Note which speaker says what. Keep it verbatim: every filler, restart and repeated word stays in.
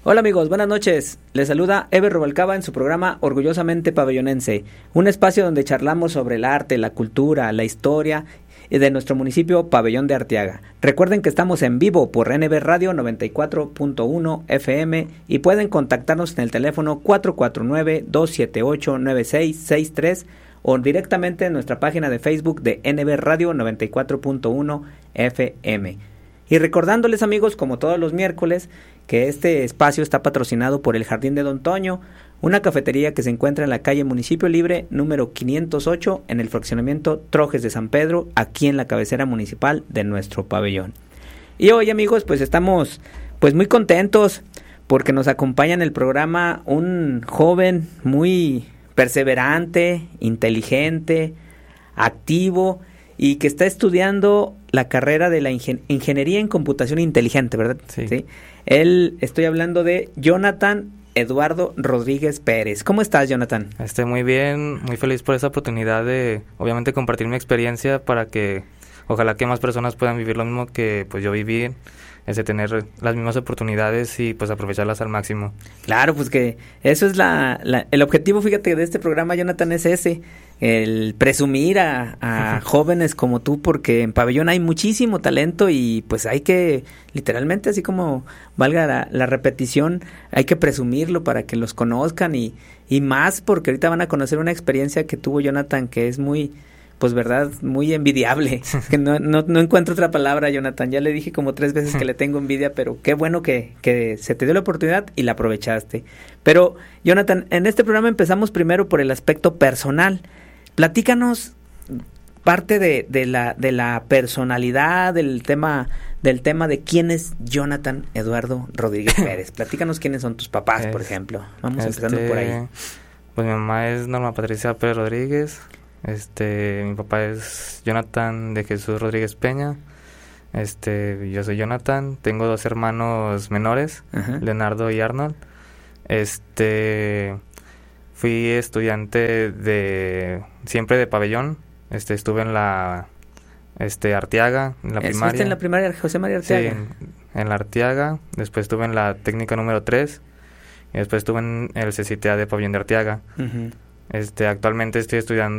Speaker 1: Hola amigos, buenas noches. Les saluda Eber Rubalcaba en su programa Orgullosamente Pabellonense, un espacio donde charlamos sobre el arte, la cultura, la historia de nuestro municipio Pabellón de Arteaga. Recuerden que estamos en vivo por N B Radio noventa y cuatro punto uno F M y pueden contactarnos en el teléfono cuatro cuatro nueve, dos siete ocho, nueve seis seis tres o directamente en nuestra página de Facebook de N B Radio noventa y cuatro punto uno F M. Y recordándoles amigos, como todos los miércoles, que este espacio está patrocinado por el Jardín de Don Toño, una cafetería que se encuentra en la calle Municipio Libre número quinientos ocho en el fraccionamiento Trojes de San Pedro, aquí en la cabecera municipal de nuestro pabellón. Y hoy amigos, pues estamos pues muy contentos porque nos acompaña en el programa un joven muy perseverante, inteligente, activo y que está estudiando la carrera de la ingen- ingeniería en computación inteligente, ¿verdad?
Speaker 2: Sí.
Speaker 1: ¿Sí? Él, estoy hablando de Jonathan Eduardo Rodríguez Pérez. ¿Cómo estás, Jonathan?
Speaker 2: Estoy muy bien, muy feliz por esa oportunidad de, obviamente, compartir mi experiencia para que, ojalá que más personas puedan vivir lo mismo que pues yo viví, es de tener las mismas oportunidades y pues aprovecharlas al máximo.
Speaker 1: Claro, pues que eso es la, la el objetivo, fíjate, de este programa, Jonathan, es ese, el presumir a, a jóvenes como tú, porque en Pabellón hay muchísimo talento y pues hay que, literalmente, así como valga la, la repetición, hay que presumirlo para que los conozcan y, y más porque ahorita van a conocer una experiencia que tuvo Jonathan que es muy, pues verdad, muy envidiable. Que no, no, no encuentro otra palabra, Jonathan. Ya le dije como tres veces que le tengo envidia, pero qué bueno que, que se te dio la oportunidad y la aprovechaste. Pero, Jonathan, en este programa empezamos primero por el aspecto personal. Platícanos parte de, de la de la personalidad, del tema del tema de quién es Jonathan Eduardo Rodríguez Pérez. Platícanos quiénes son tus papás, es, por ejemplo. Vamos este, empezando por ahí.
Speaker 2: Pues mi mamá es Norma Patricia Pérez Rodríguez. Este, mi papá es Jonathan de Jesús Rodríguez Peña. Este, yo soy Jonathan, tengo dos hermanos menores, uh-huh. Leonardo y Arnold. Este, fui estudiante de siempre de pabellón. Este, estuve en la este Arteaga, en la primaria. ¿Estuviste
Speaker 1: en la primaria José María Arteaga?
Speaker 2: Sí, en, en la Arteaga, después estuve en la técnica número tres y después estuve en el C C T A de Pabellón de Arteaga. Uh-huh. Este, actualmente estoy estudiando